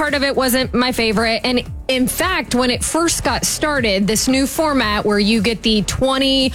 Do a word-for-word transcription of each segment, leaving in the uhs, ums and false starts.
part of it wasn't my favorite. And in fact, when it first got started, this new format where you get the twenty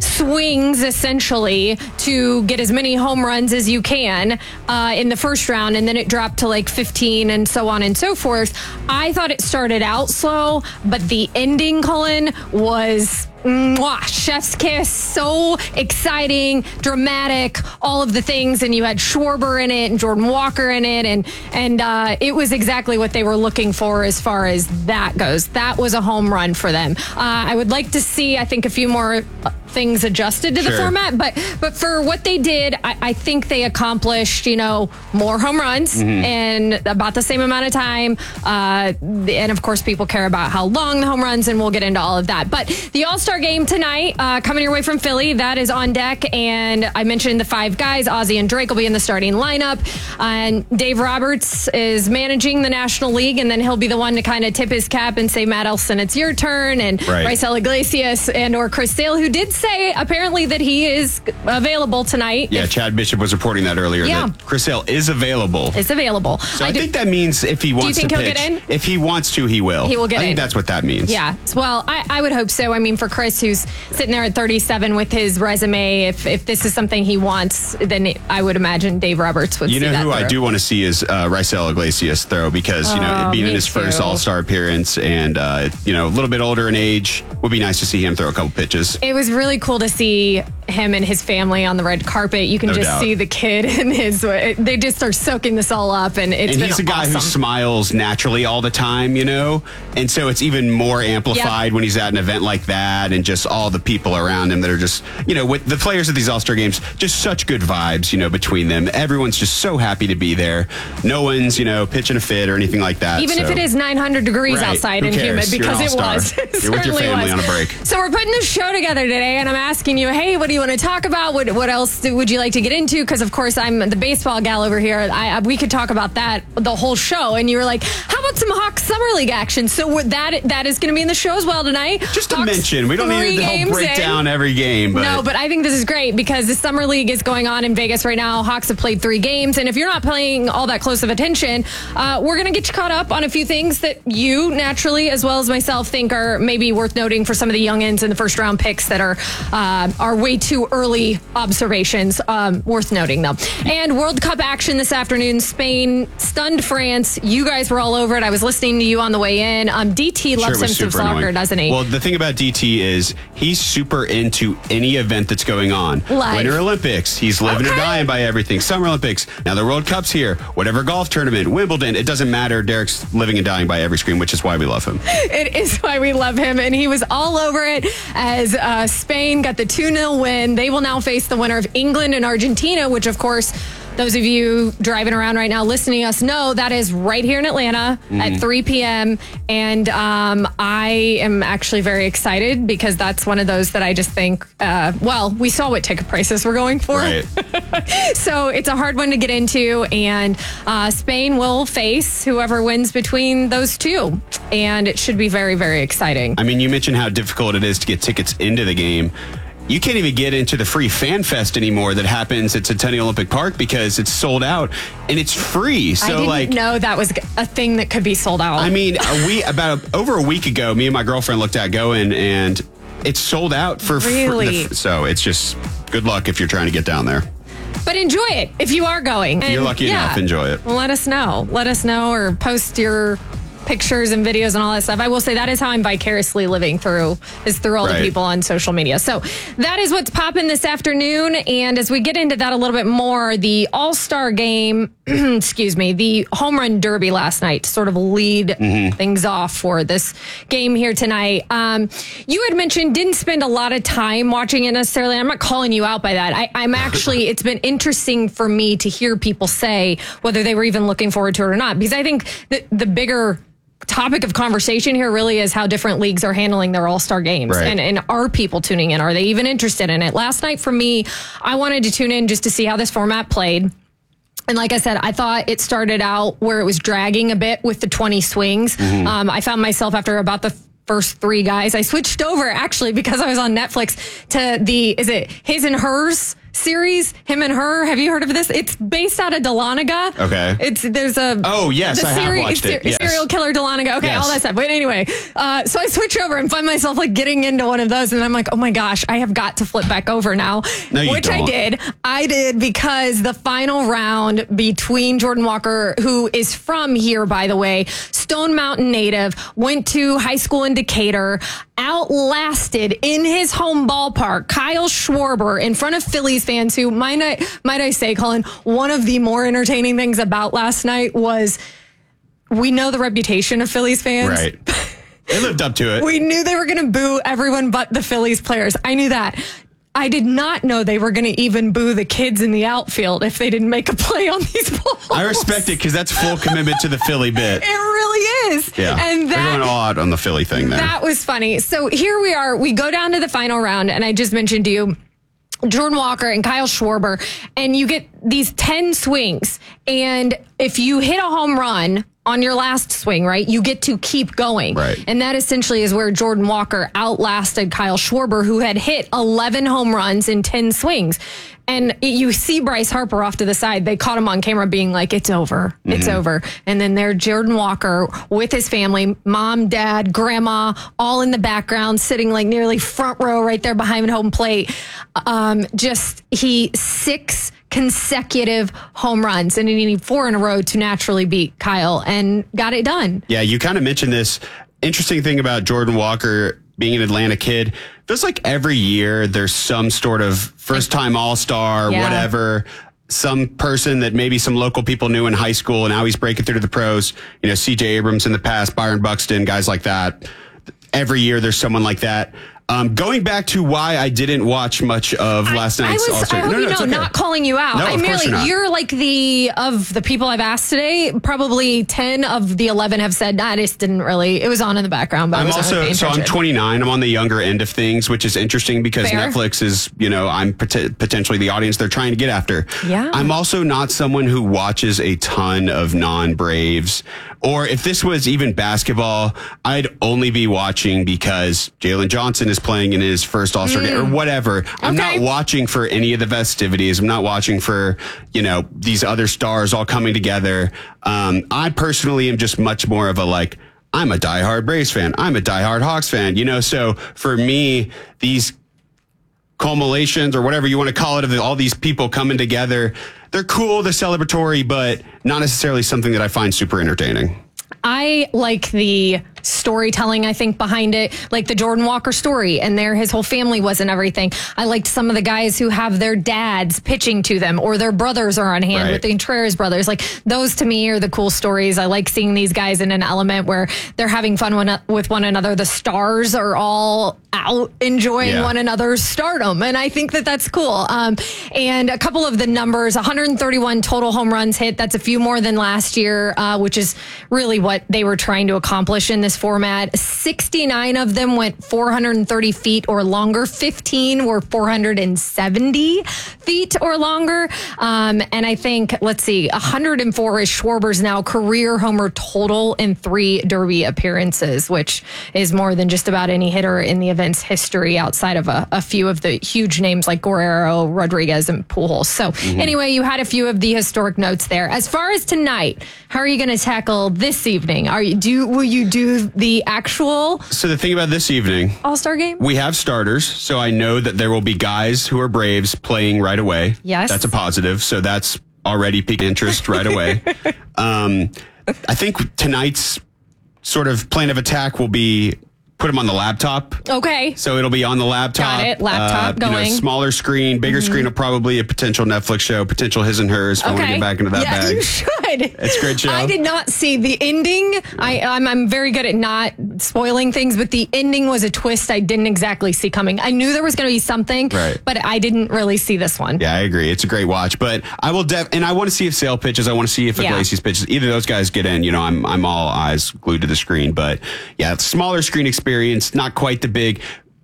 swings essentially to get as many home runs as you can uh, in the first round, and then it dropped to like fifteen and so on and so forth. I thought it started out slow, but the ending, Colin, was mwah, chef's kiss. So exciting, dramatic, all of the things. And you had Schwarber in it and Jordan Walker in it, and and uh, it was exactly what they were looking for as far as that goes. That was a home run for them. Uh, I would like to see, I think, a few more things adjusted to the sure. format, but but for what they did, I, I think they accomplished, you know, more home runs mm-hmm. in about the same amount of time. Uh, and of course, people care about how long the home runs, and we'll get into all of that. But the All-Star game tonight, uh, coming your way from Philly, that is on deck. And I mentioned the five guys. Ozzie and Drake will be in the starting lineup. And Dave Roberts is managing the National League, and then he'll be the one to kind of tip his cap and say, Matt Elson, it's your turn. And right. Raisel Iglesias and or Chris Sale, who did say apparently that he is available tonight. Yeah, if, Chad Bishop was reporting that earlier. Yeah. That Chris Sale is available. Is available. So I, I do, think that means if he wants do you think to he'll pitch, get in? If he wants to, he will. He will get I think in. that's what that means. Yeah. Well, I, I would hope so. I mean, for Chris, who's sitting there at thirty-seven with his resume, if if this is something he wants, then it, I would imagine Dave Roberts would You see know that who through. I do want to see is uh, Raisel Iglesias, though, because, you know, Oh, being in me his too. first All-Star appearance and, uh, you know, a little bit older in age, would be nice to see him throw a couple pitches. It was really cool to see him and his family on the red carpet. You can No just doubt. see the kid and his, they just are soaking this all up, and it's And been he's a guy awesome. who smiles naturally all the time, you know? And so it's even more amplified Yep. when he's at an event like that, and just all the people around him that are just, you know, with the players at these All-Star games, just such good vibes, you know, between them. Everyone's just so happy to be there. No one's, you know, pitching a fit or anything like that. Even so. if it is nine hundred degrees Right. outside Who and humid, cares? You're because an it all-star. was. It You're with your certainly family was. on a break. So we're putting this show together today, and I'm asking you, hey, what do you want to talk about? What, what else do, would you like to get into? Because, of course, I'm the baseball gal over here. I, I, we could talk about that the whole show. And you were like, how about some Hawks Summer League action? So what, that that is going to be in the show as well tonight. Just to Hawks mention, we don't need the whole games breakdown in. every game. But No, but I think this is great because the Summer League is going on in Vegas right now. Hawks have played three games. And if you're not paying all that close of attention, uh, we're going to get you caught up on a few things that you naturally, as well as myself, think are maybe worth noting for some of the youngins in the first round picks that are uh, are way too early observations. Um, worth noting, though. And World Cup action this afternoon. Spain stunned France. You guys were all over it. I was listening to you on the way in. Um, D T loves Sure, it him was some super soccer, annoying. doesn't he? Well, the thing about D T is he's super into any event that's going on. Life. Winter Olympics, he's living Okay. or dying by everything. Summer Olympics, now the World Cup's here. Whatever golf tournament, Wimbledon, it doesn't matter. Derek's living and dying by every screen, which is why we love him. It is why we love him, and he was all over it as uh, Spain got the two nil win. They will now face the winner of England and Argentina, which, of course, those of you driving around right now listening to us know that is right here in Atlanta mm-hmm. at three p.m. And um, I am actually very excited because that's one of those that I just think, uh, well, we saw what ticket prices were going for. Right. So it's a hard one to get into. And uh, Spain will face whoever wins between those two. And it should be very, very exciting. I mean, you mentioned how difficult it is to get tickets into the game. You can't even get into the free fan fest anymore that happens at Centennial Olympic Park because it's sold out and it's free. So I didn't like, know that was a thing that could be sold out. I mean, a week, about a, over a week ago, me and my girlfriend looked at going and it's sold out for Really? For the, so it's just good luck if you're trying to get down there. But enjoy it if you are going. If you're And, lucky yeah, enough, enjoy it. Let us know. Let us know or post your pictures and videos and all that stuff. I will say that is how I'm vicariously living through is through all Right. the people on social media. So that is what's popping this afternoon. And as we get into that a little bit more, the All-Star game, excuse me, the home run derby last night to sort of lead Mm-hmm. things off for this game here tonight. Um, you had mentioned didn't spend a lot of time watching it necessarily. I'm not calling you out by that. I, I'm actually, it's been interesting for me to hear people say whether they were even looking forward to it or not, because I think the, the bigger topic of conversation here really is how different leagues are handling their all-star games. Right. And, and are people tuning in? Are they even interested in it? Last night for me, I wanted to tune in just to see how this format played. And like I said, I thought it started out where it was dragging a bit with the twenty swings. Mm-hmm. Um, I found myself after about the first three guys, I switched over actually because I was on Netflix to the, is it His and Hers series, Him and Her? Have you heard of this? It's based out of Dahlonega. Okay. It's, there's a... Oh, yes, the I have series, watched it. series serial killer Delana. Okay, Yes. all that stuff. But anyway, uh, so I switch over and find myself like getting into one of those, and I'm like, oh my gosh, I have got to flip back over now. No, you Which don't. I did. I did because the final round between Jordan Walker, who is from here, by the way, Stone Mountain native, went to high school in Decatur, outlasted in his home ballpark Kyle Schwarber in front of Phillies fans who, might I, might I say, Colin, one of the more entertaining things about last night was we know the reputation of Phillies fans. Right. They lived up to it. We knew they were going to boo everyone but the Phillies players. I knew that. I did not know they were going to even boo the kids in the outfield if they didn't make a play on these balls. I respect it because that's full commitment to the Philly bit. It really is. Yeah. And They're going that, all out on the Philly thing there. that was funny. So here we are. We go down to the final round, and I just mentioned to you Jordan Walker and Kyle Schwarber, and you get these ten swings. And if you hit a home run on your last swing, right, you get to keep going. Right. And that essentially is where Jordan Walker outlasted Kyle Schwarber, who had hit eleven home runs in ten swings. And you see Bryce Harper off to the side. They caught him on camera being like, it's over. Mm-hmm. It's over. And then there, Jordan Walker with his family, mom, dad, grandma, all in the background, sitting like nearly front row right there behind home plate. Um, just, he six consecutive home runs, and he needed four in a row to naturally beat Kyle, and got it done. Yeah, you kind of mentioned this interesting thing about Jordan Walker being an Atlanta kid. Feels like every year there's some sort of first time all-star, Yeah. whatever, some person that maybe some local people knew in high school, and now he's breaking through to the pros. You know, C J Abrams in the past, Byron Buxton, guys like that. Every year there's someone like that. Um, going back to why I didn't watch much of last I, I night's was, All-Star. I hope no, you no, know, it's okay. not calling you out. No, I of course merely, you're not. you're like the, of the people I've asked today, probably ten of the eleven have said, nah, I just didn't really, it was on in the background, but I I'm wasn't really also, paying so I'm attention. twenty-nine. I'm on the younger end of things, which is interesting because Fair. Netflix is, you know, I'm pot- potentially the audience they're trying to get after. Yeah. I'm also not someone who watches a ton of non-Braves. Or if this was even basketball, I'd only be watching because Jalen Johnson is playing in his first All-Star game or whatever. I'm Okay. not watching for any of the festivities. I'm not watching for, you know, these other stars all coming together. Um, I personally am just much more of a like, I'm a diehard Braves fan. I'm a diehard Hawks fan. You know, so for me, these culminations or whatever you want to call it of all these people coming together, they're cool, they're celebratory, but not necessarily something that I find super entertaining. I like the storytelling, I think, behind it, like the Jordan Walker story, and there his whole family was and everything. I liked some of the guys who have their dads pitching to them, or their brothers are on hand Right. with the Contreras brothers. Like, those to me are the cool stories. I like seeing these guys in an element where they're having fun one, with one another. The stars are all out enjoying Yeah. one another's stardom, and I think that that's cool. Um, and a couple of the numbers, one hundred thirty-one total home runs hit. That's a few more than last year, uh, which is really what they were trying to accomplish in this format. sixty-nine of them went four hundred thirty feet or longer. fifteen were four hundred seventy feet or longer. Um, and I think, let's see, one hundred four is Schwarber's now career homer total in three Derby appearances, which is more than just about any hitter in the event's history outside of a, a few of the huge names like Guerrero, Rodriguez, and Pujols. So Mm-hmm. anyway, you had a few of the historic notes there. As far as tonight, how are you going to tackle this evening? Are you do will you do the actual So the thing about this evening, All-Star game? we have starters, so I know that there will be guys who are Braves playing right away. Yes. That's a positive, so that's already piqued interest right away. Um, I think tonight's sort of plan of attack will be put them on the laptop. Okay. So it'll be on the laptop. Got it. Laptop uh, you know, going. smaller screen, bigger Mm-hmm. screen will probably a potential Netflix show, potential his and hers. If I want to Okay. get back into that yeah, bag. you should. It's a great show. I did not see the ending. I, I'm, I'm very good at not spoiling things, but the ending was a twist I didn't exactly see coming. I knew there was going to be something, Right. but I didn't really see this one. Yeah, I agree. It's a great watch, but I will def and I want to see if Sale pitches. I want to see if Yeah. Iglesias pitches. Either of those guys get in. You know, I'm I'm all eyes glued to the screen. But yeah, it's smaller screen experience, not quite the big.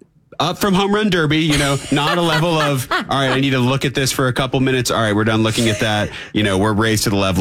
Up from Home Run Derby, you know, not a level of, all right, I need to look at this for a couple minutes. All right, we're done looking at that. You know, we're raised to the level of,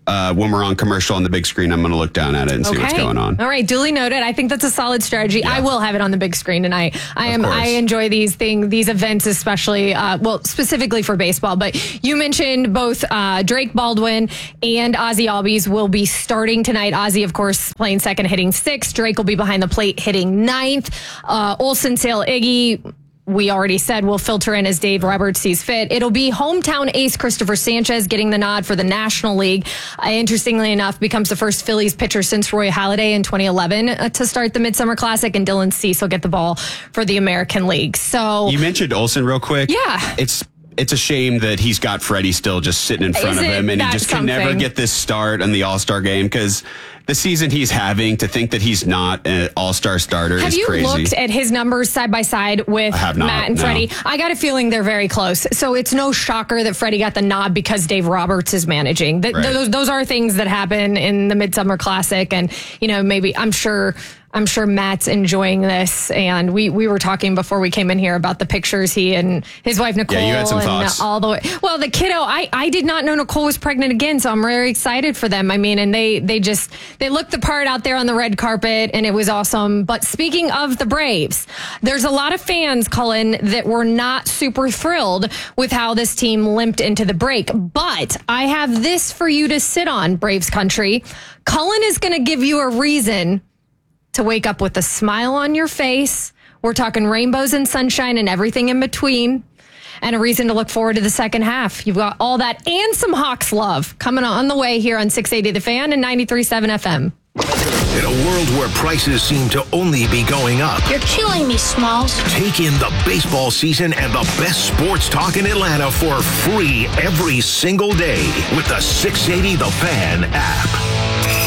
uh, when we're on commercial on the big screen, I'm going to look down at it and see okay. what's going on. All right, duly noted. I think that's a solid strategy. Yeah. I will have it on the big screen tonight. I am. I enjoy these things, these events, especially, uh, well, specifically for baseball. But you mentioned both uh, Drake Baldwin and Ozzie Albies will be starting tonight. Ozzie, of course, playing second, hitting sixth. Drake will be behind the plate, hitting ninth. Uh, Olson, Sale, Iggy, we already said will filter in as Dave Roberts sees fit. It'll be hometown ace Christopher Sanchez getting the nod for the National League. Uh, interestingly enough, becomes the first Phillies pitcher since Roy Halladay in twenty eleven uh, to start the Midsummer Classic, and Dylan Cease will get the ball for the American League. So you mentioned Olson real quick. Yeah. It's It's a shame that he's got Freddie still just sitting in front Is of him, and he just can something? never get this start in the All-Star game, because the season he's having, to think that he's not an All-Star starter Have is you crazy. looked at his numbers side by side with I have not, Matt and no. Freddie? I got a feeling they're very close. So it's no shocker that Freddie got the nod because Dave Roberts is managing. Th- Right. Those, those are things that happen in the Midsummer Classic. And, you know, maybe I'm sure... I'm sure Matt's enjoying this, and we, we were talking before we came in here about the pictures he and his wife Nicole Yeah, you had some and thoughts. all the way. Well, the kiddo, I, I did not know Nicole was pregnant again, so I'm very excited for them. I mean, and they they just they looked the part out there on the red carpet, and it was awesome. But speaking of the Braves, there's a lot of fans, Cullen, that were not super thrilled with how this team limped into the break. But I have this for you to sit on, Braves country. Cullen is going to give you a reason to wake up with a smile on your face. We're talking rainbows and sunshine and everything in between, and a reason to look forward to the second half. You've got all that and some Hawks love coming on the way here on six eighty The Fan and ninety-three point seven F M. In a world where prices seem to only be going up, you're killing me, Smalls. Take in the baseball season and the best sports talk in Atlanta for free every single day with the six eighty The Fan app.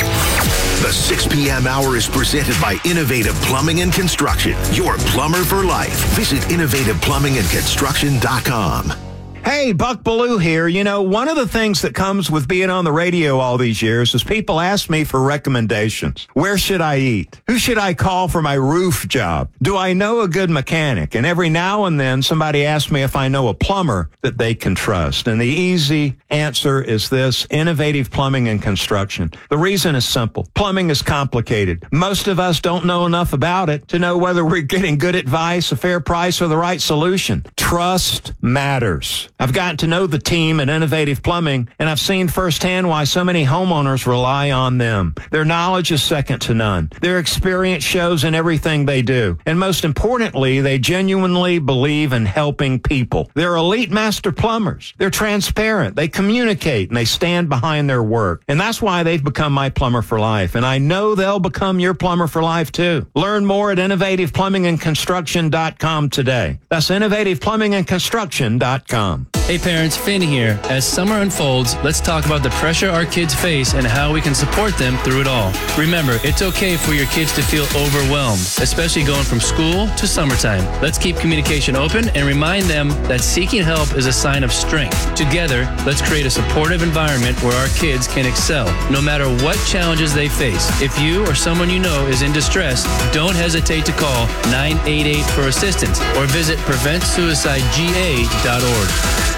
The six p.m. hour is presented by Innovative Plumbing and Construction, your plumber for life. Visit innovative plumbing and construction dot com. Hey, Buck Ballou here. You know, one of the things that comes with being on the radio all these years is people ask me for recommendations. Where should I eat? Who should I call for my roof job? Do I know a good mechanic? And every now and then somebody asks me if I know a plumber that they can trust. And the easy answer is this: Innovative Plumbing and Construction. The reason is simple. Plumbing is complicated. Most of us don't know enough about it to know whether we're getting good advice, a fair price, or the right solution. Trust matters. I've gotten to know the team at Innovative Plumbing, and I've seen firsthand why so many homeowners rely on them. Their knowledge is second to none. Their experience shows in everything they do. And most importantly, they genuinely believe in helping people. They're elite master plumbers. They're transparent. They communicate, and they stand behind their work. And that's why they've become my plumber for life. And I know they'll become your plumber for life, too. Learn more at innovative plumbing and construction dot com today. That's innovative plumbing and construction dot com. Hey parents, Finn here. As summer unfolds, let's talk about the pressure our kids face and how we can support them through it all. Remember, it's okay for your kids to feel overwhelmed, especially going from school to summertime. Let's keep communication open and remind them that seeking help is a sign of strength. Together, let's create a supportive environment where our kids can excel, no matter what challenges they face. If you or someone you know is in distress, don't hesitate to call nine eight eight for assistance or visit prevent suicide G A dot org.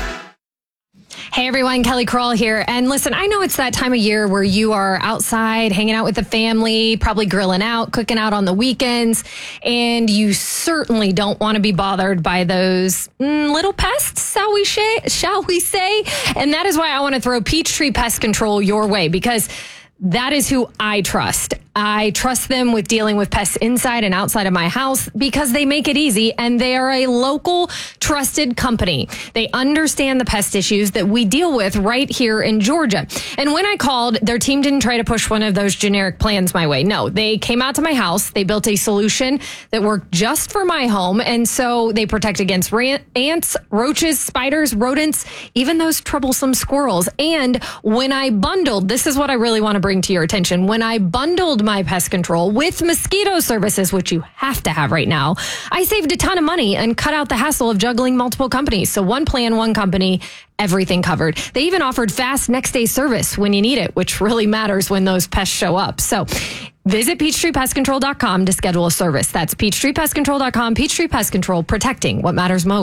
Hey everyone, Kelly Kroll here. And listen, I know it's that time of year where you are outside hanging out with the family, probably grilling out, cooking out on the weekends, and you certainly don't want to be bothered by those mm, little pests, shall we, sh- shall we say? And that is why I want to throw Peachtree Pest Control your way, because that is who I trust. I trust them with dealing with pests inside and outside of my house because they make it easy, and they are a local trusted company. They understand the pest issues that we deal with right here in Georgia. And when I called, their team didn't try to push one of those generic plans my way. No, they came out to my house. They built a solution that worked just for my home. And so they protect against ran- ants, roaches, spiders, rodents, even those troublesome squirrels. And when I bundled, this is what I really want to bring to your attention. When I bundled my pest control with mosquito services, which you have to have right now, I saved a ton of money and cut out the hassle of juggling multiple companies. So one plan, one company, everything covered. They even offered fast next day service when you need it, which really matters when those pests show up. So visit peachtree pest control dot com to schedule a service. That's peachtree pest control dot com. Peachtree Pest Control, protecting what matters most.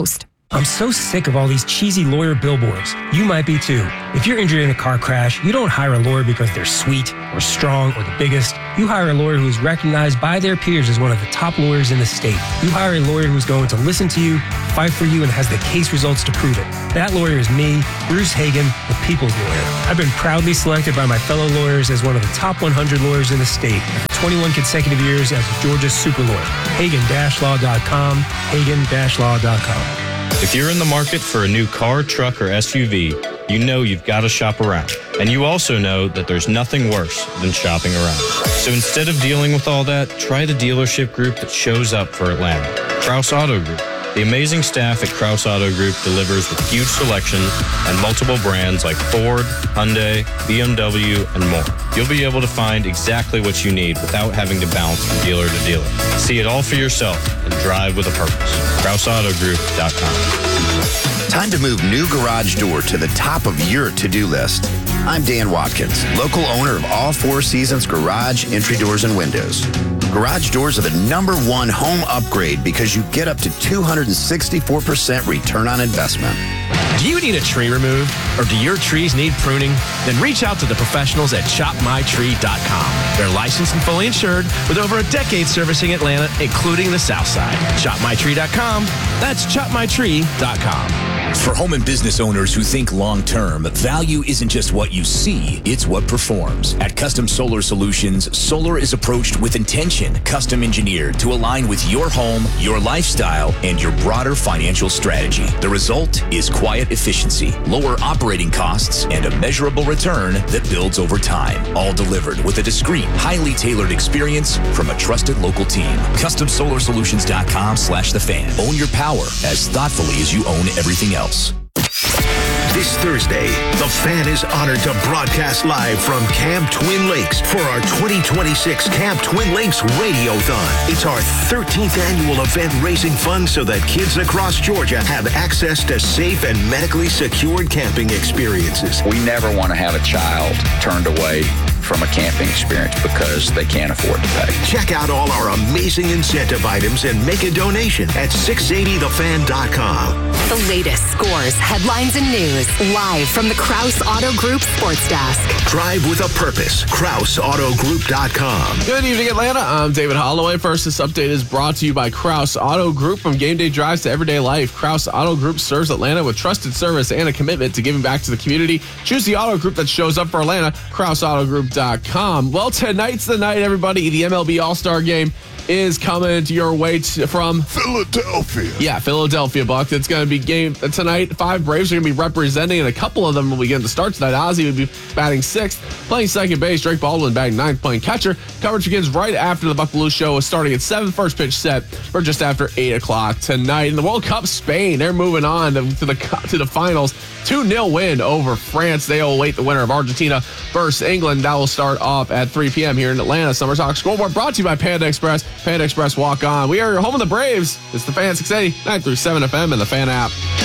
I'm so sick of all these cheesy lawyer billboards. You might be too. If you're injured in a car crash, you don't hire a lawyer because they're sweet or strong or the biggest. You hire a lawyer who's recognized by their peers as one of the top lawyers in the state. You hire a lawyer who's going to listen to you, fight for you, and has the case results to prove it. That lawyer is me, Bruce Hagen, the People's Lawyer. I've been proudly selected by my fellow lawyers as one of the top one hundred lawyers in the state for twenty-one consecutive years as Georgia's super lawyer. Hagen Law dot com, Hagen Law dot com. If you're in the market for a new car, truck, or S U V, you know you've got to shop around. And you also know that there's nothing worse than shopping around. So instead of dealing with all that, try the dealership group that shows up for Atlanta, Kraus Auto Group. The amazing staff at Kraus Auto Group delivers with huge selection and multiple brands like Ford, Hyundai, B M W, and more. You'll be able to find exactly what you need without having to bounce from dealer to dealer. See it all for yourself and drive with a purpose. Kraus Auto Group dot com. Time to move new garage door to the top of your to-do list. I'm Dan Watkins, local owner of All Four Seasons Garage, Entry Doors, and Windows. Garage doors are the number one home upgrade because you get up to two hundred sixty-four percent return on investment. Do you need a tree removed, or do your trees need pruning? Then reach out to the professionals at chop my tree dot com. They're licensed and fully insured with over a decade servicing Atlanta, including the South Side. chop my tree dot com. That's chop my tree dot com. For home and business owners who think long-term, value isn't just what you see, it's what performs. At Custom Solar Solutions, solar is approached with intention, custom engineered to align with your home, your lifestyle, and your broader financial strategy. The result is quiet efficiency, lower operating costs, and a measurable return that builds over time. All delivered with a discreet, highly tailored experience from a trusted local team. Custom Solar Solutions dot com slash the fan. Own your power as thoughtfully as you own everything else. This Thursday, The Fan is honored to broadcast live from Camp Twin Lakes for our twenty twenty-six Camp Twin Lakes Radiothon. It's our thirteenth annual event raising funds so that kids across Georgia have access to safe and medically secured camping experiences. We never want to have a child turned away from a camping experience because they can't afford to pay. Check out all our amazing incentive items and make a donation at six eighty the fan dot com. The latest scores, headlines, and news live from the Kraus Auto Group Sports Desk. Drive with a purpose. Kraus Auto Group dot com. Good evening, Atlanta. I'm David Holloway. First, this update is brought to you by Kraus Auto Group. From game day drives to everyday life, Kraus Auto Group serves Atlanta with trusted service and a commitment to giving back to the community. Choose the auto group that shows up for Atlanta, Kraus Auto Group dot com. Well, tonight's the night, everybody. The M L B All-Star Game is coming to your way to, from Philadelphia. Yeah, Philadelphia, Buck. It's going to be game tonight. Five Braves are going to be representing, and a couple of them will be getting to start tonight. Ozzie will be batting sixth, playing second base. Drake Baldwin batting ninth, playing catcher. Coverage begins right after the Buck Belue Show is starting at seven. First pitch set for just after eight o'clock tonight. In the World Cup, Spain, they're moving on to, to the to the finals. two nil win over France. They will await the winner of Argentina versus England. That will start off at three p.m. here in Atlanta. Summer Talk Scoreboard brought to you by Panda Express. Panda Express, walk on. We are your home of the Braves. It's the Fan, six eighty, nine through seven F M, and the Fan app.